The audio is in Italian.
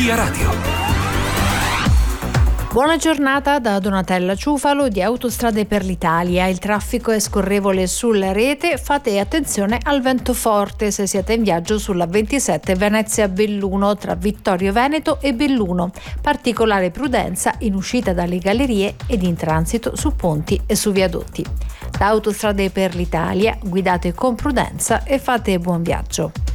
Via Radio. Buona giornata da Donatella Ciufalo di Autostrade per l'Italia. Il traffico è scorrevole sulla rete, fate attenzione al vento forte se siete in viaggio sulla 27 Venezia-Belluno tra Vittorio Veneto e Belluno. Particolare prudenza in uscita dalle gallerie ed in transito su ponti e su viadotti. Da Autostrade per l'Italia guidate con prudenza e fate buon viaggio.